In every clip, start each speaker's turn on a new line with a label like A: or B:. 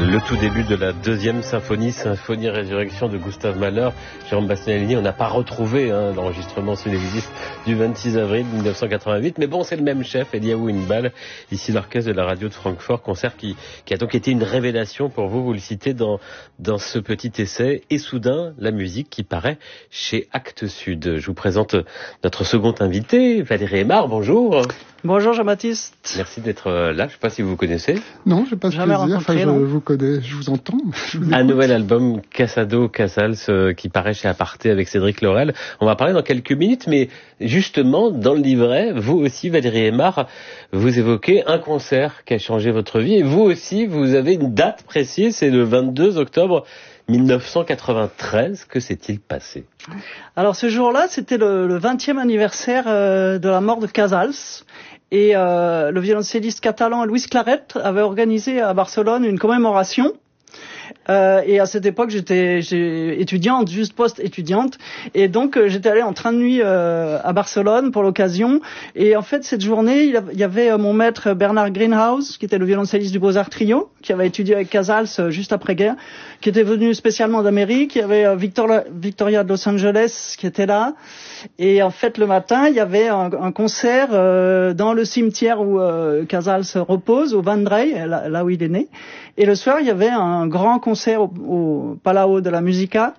A: Le tout début de la deuxième symphonie Résurrection de Gustav Mahler. Jérôme Bastianelli, on n'a pas retrouvé l'enregistrement sous l'existe du 26 avril 1988, mais bon, c'est le même chef, Eliaou Inbal, ici l'orchestre de la radio de Francfort, concert qui a donc été une révélation pour vous, vous le citez dans ce petit essai, et soudain, la musique qui paraît chez Actes Sud. Je vous présente notre second invité, Valérie Aymar, bonjour.
B: Bonjour Jean-Baptiste.
A: Merci d'être là, je ne sais pas si vous vous connaissez.
C: Non, je n'ai pas de plaisir,
B: je
C: vous connais, je vous entends.
A: Un nouvel album, Casado Casals, qui paraît chez Aparté avec Cédric Laurel. On va parler dans quelques minutes, mais justement, dans le livret, vous aussi, Valérie Aymar, vous évoquez un concert qui a changé votre vie, et vous aussi, vous avez une date précise, c'est le 22 octobre 1993, que s'est-il passé?
B: Alors ce jour-là, c'était le 20e anniversaire de la mort de Casals. Et le violoncelliste catalan Luis Claret avait organisé à Barcelone une commémoration. Et à cette époque, j'étais étudiante, juste post-étudiante, et donc j'étais allée en train de nuit à Barcelone pour l'occasion. Et en fait, cette journée, il y avait mon maître Bernard Greenhouse, qui était le violoncelliste du Beaux-Arts Trio, qui avait étudié avec Casals juste après-guerre, qui était venu spécialement d'Amérique. Il y avait Victoria de Los Angeles qui était là. Et en fait, le matin, il y avait un concert dans le cimetière où Casals repose, au Vendrell, là où il est né. Et le soir, il y avait un grand concert au Palau de la Musica,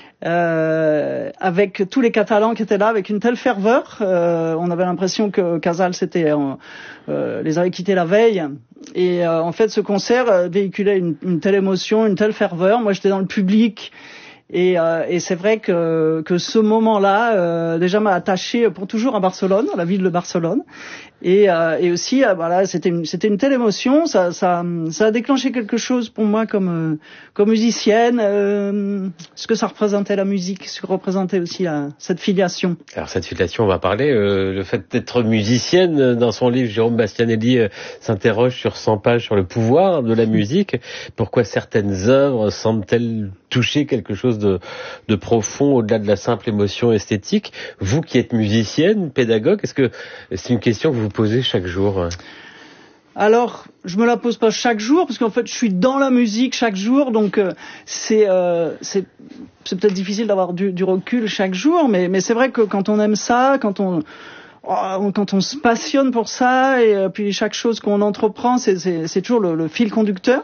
B: avec tous les Catalans qui étaient là, avec une telle ferveur. On avait l'impression que Casals les avait quittés la veille. Et en fait, ce concert véhiculait une telle émotion, une telle ferveur. Moi, j'étais dans le public. Et c'est vrai que ce moment-là déjà m'a attaché pour toujours à Barcelone, à la ville de Barcelone, et aussi voilà, c'était une telle émotion, ça a déclenché quelque chose pour moi comme musicienne, ce que ça représentait la musique, ce que représentait aussi cette filiation.
A: Alors cette filiation, on va parler, le fait d'être musicienne, dans son livre, Jérôme Bastianelli s'interroge sur 100 pages sur le pouvoir de la musique. Pourquoi certaines œuvres semblent-elles toucher quelque chose de profond au-delà de la simple émotion esthétique? Vous qui êtes musicienne, pédagogue, est-ce que c'est une question que vous posez chaque jour?
B: Alors, je me la pose pas chaque jour, parce qu'en fait, je suis dans la musique chaque jour, donc c'est peut-être difficile d'avoir du recul chaque jour, mais c'est vrai que quand on aime ça, quand on se passionne pour ça, et puis chaque chose qu'on entreprend, c'est toujours le fil conducteur.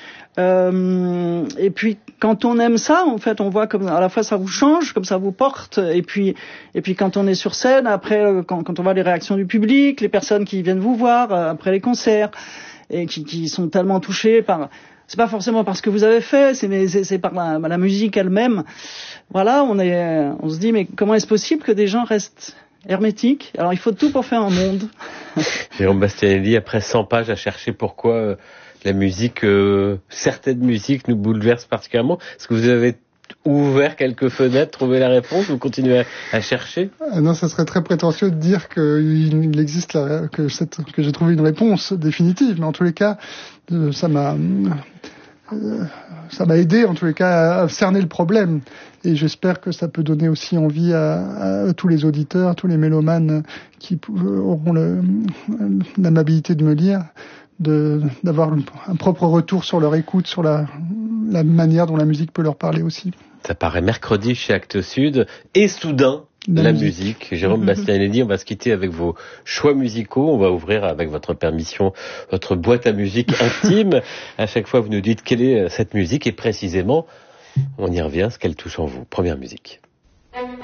B: Et puis quand on aime ça, en fait, on voit comme à la fois ça vous change, comme ça vous porte, et puis quand on est sur scène, après quand on voit les réactions du public, les personnes qui viennent vous voir après les concerts et qui sont tellement touchées par, c'est pas forcément par ce que vous avez fait, c'est par la musique elle-même. Voilà, on se dit mais comment est-ce possible que des gens restent hermétiques? Alors il faut tout pour faire un monde.
A: Jérôme Bastianelli, après 100 pages à chercher pourquoi la musique, certaines musiques nous bouleversent particulièrement. Est-ce que vous avez ouvert quelques fenêtres, trouvé la réponse, vous continuez à chercher?
C: Non, ça serait très prétentieux de dire qu'il existe que j'ai trouvé une réponse définitive, mais en tous les cas, ça m'a aidé en tous les cas à cerner le problème, et j'espère que ça peut donner aussi envie à tous les auditeurs, tous les mélomanes qui auront l'amabilité de me lire, d'avoir un propre retour sur leur écoute, sur la manière dont la musique peut leur parler aussi.
A: Ça paraît mercredi chez Actes Sud, et soudain, la musique. Jérôme Bastianelli, on va se quitter avec vos choix musicaux. On va ouvrir, avec votre permission, votre boîte à musique intime. À chaque fois, vous nous dites quelle est cette musique, et précisément, on y revient, ce qu'elle touche en vous. Première musique.